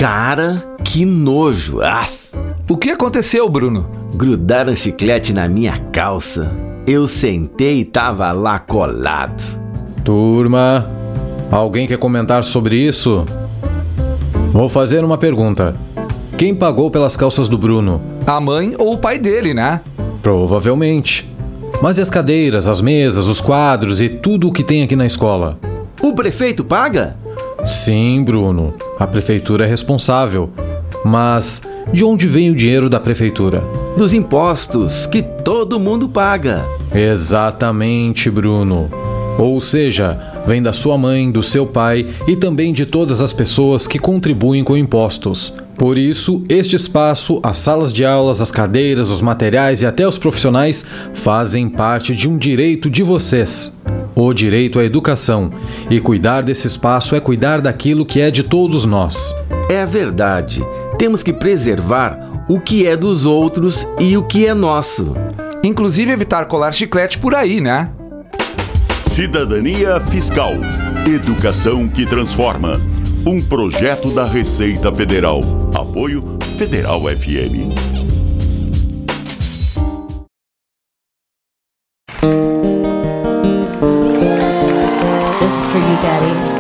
Cara, que nojo. O que aconteceu, Bruno? Grudaram chiclete na minha calça. Eu sentei e tava lá colado. Turma, alguém quer comentar sobre isso? Vou fazer uma pergunta. Quem pagou pelas calças do Bruno? A mãe ou o pai dele, né? Provavelmente. Mas e as cadeiras, as mesas, os quadros e tudo o que tem aqui na escola? O prefeito paga? Sim, Bruno. A prefeitura é responsável. Mas de onde vem o dinheiro da prefeitura? Dos impostos que todo mundo paga. Exatamente, Bruno. Ou seja, vem da sua mãe, do seu pai e também de todas as pessoas que contribuem com impostos. Por isso, este espaço, as salas de aulas, as cadeiras, os materiais e até os profissionais fazem parte de um direito de vocês. O direito à educação. E cuidar desse espaço é cuidar daquilo que é de todos nós. É verdade. Temos que preservar o que é dos outros e o que é nosso. Inclusive evitar colar chiclete por aí, né? Cidadania Fiscal. Educação que transforma. Um projeto da Receita Federal. Apoio Federal FM. This is for you, Daddy.